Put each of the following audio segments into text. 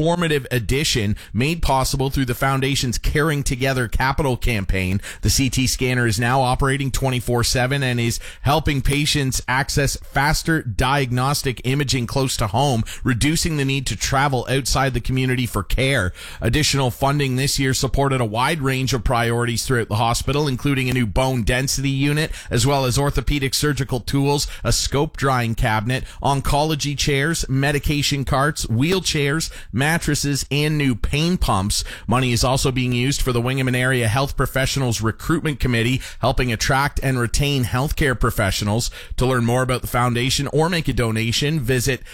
transformative addition made possible through the Foundation's Caring Together capital campaign. The CT scanner is now operating 24/7 and is helping patients access faster diagnostic imaging close to home, reducing the need to travel outside the community for care. Additional funding this year supported a wide range of priorities throughout the hospital, including a new bone density unit, as well as orthopedic surgical tools, a scope drying cabinet, oncology chairs, medication carts, wheelchairs, mattresses, and new pain pumps. Money is also being used for the Wingham Area Health Professionals Recruitment Committee, helping attract and retain healthcare professionals. To learn more about the foundation or make a donation, visit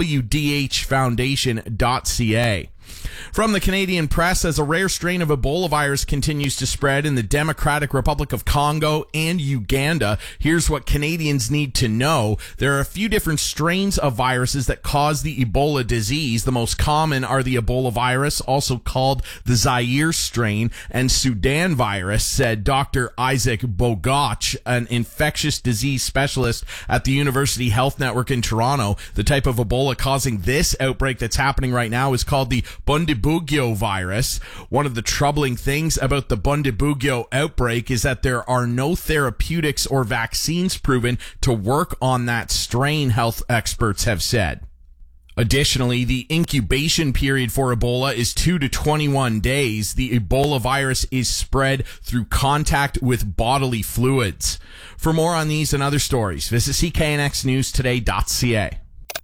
wdhfoundation.ca. From the Canadian press, as a rare strain of Ebola virus continues to spread in the Democratic Republic of Congo and Uganda, here's what Canadians need to know. There are a few different strains of viruses that cause the Ebola disease. The most common are the Ebola virus, also called the Zaire strain, and Sudan virus, said Dr. Isaac Bogoch, an infectious disease specialist at the University Health Network in Toronto. The type of Ebola causing this outbreak that's happening right now is called the Bundibugyo virus. One of the troubling things about the Bundibugyo outbreak is that there are no therapeutics or vaccines proven to work on that strain, health experts have said. Additionally, the incubation period for Ebola is 2 to 21 days. The Ebola virus is spread through contact with bodily fluids. For more on these and other stories, visit cknxnewstoday.ca.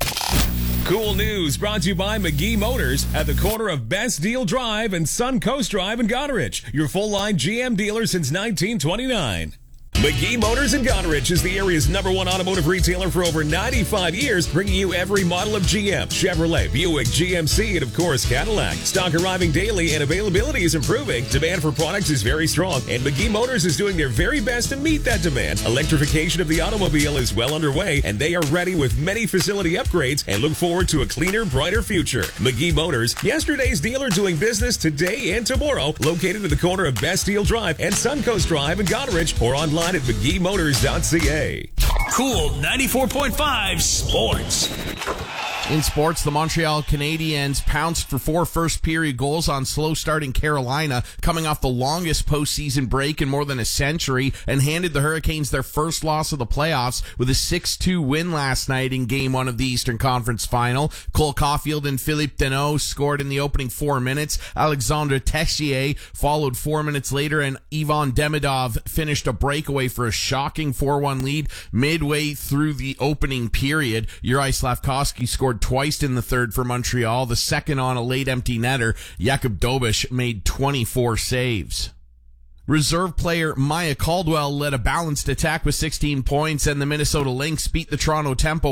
Cool news brought to you by McGee Motors at the corner of Best Deal Drive and Suncoast Drive in Goderich. Your full-line GM dealer since 1929. McGee Motors in Goderich is the area's #1 automotive retailer for over 95 years, bringing you every model of GM, Chevrolet, Buick, GMC, and of course Cadillac. Stock arriving daily and availability is improving. Demand for products is very strong, and McGee Motors is doing their very best to meet that demand. Electrification of the automobile is well underway, and they are ready with many facility upgrades and look forward to a cleaner, brighter future. McGee Motors, yesterday's dealer doing business today and tomorrow, located at the corner of Best Deal Drive and Suncoast Drive in Goderich, or online at McGeeMotors.ca. Cool 94.5 Sports. In sports, the Montreal Canadiens pounced for 4 first-period goals on slow-starting Carolina, coming off the longest postseason break in more than a century, and handed the Hurricanes their first loss of the playoffs with a 6-2 win last night in Game 1 of the Eastern Conference Final. Cole Caulfield and Philippe Deneau scored in the opening 4 minutes. Alexandre Texier followed 4 minutes later, and Ivan Demidov finished a breakaway for a shocking 4-1 lead midway through the opening period. Juraj Slafkovsky scored twice in the third for Montreal, the second on a late empty netter. Jakub Dobeš made 24 saves. Reserve player Maya Caldwell led a balanced attack with 16 points, and the Minnesota Lynx beat the Toronto Tempo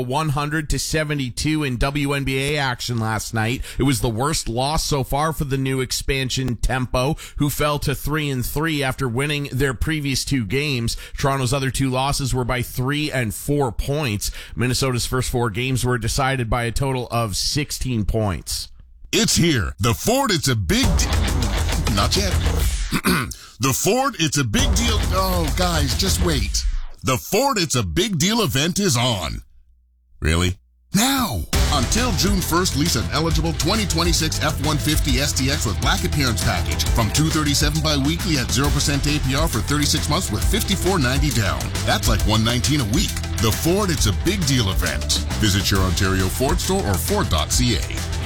100-72 in WNBA action last night. It was the worst loss so far for the new expansion Tempo, who fell to 3-3 after winning their previous 2 games. Toronto's other 2 losses were by 3 and 4 points. Minnesota's first 4 games were decided by a total of 16 points. It's here. The Ford, it's a big not yet. The Ford, it's a big deal. Oh, guys, just wait. The Ford, it's a big deal event is on. Really? Now! Until June 1st, lease an eligible 2026 F-150 STX with black appearance package from $237 bi-weekly at 0% APR for 36 months with $54.90 down. That's like $119 a week. The Ford, it's a big deal event. Visit your Ontario Ford store or Ford.ca.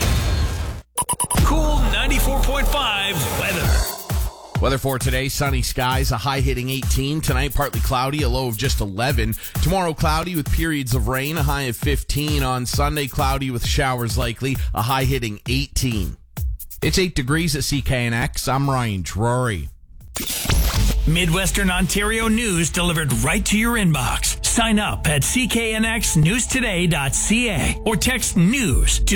Cool 94.5 weather. Weather for today, sunny skies, a high hitting 18. Tonight, partly cloudy, a low of just 11. Tomorrow, cloudy with periods of rain, a high of 15. On Sunday, cloudy with showers likely, a high hitting 18. It's 8 degrees at CKNX. I'm Ryan Drury. Midwestern Ontario news delivered right to your inbox. Sign up at cknxnewstoday.ca or text news to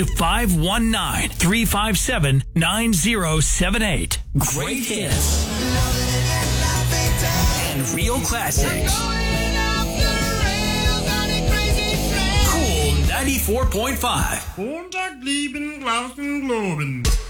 519-357-9078. Great hits and real classics. Cool 94.5.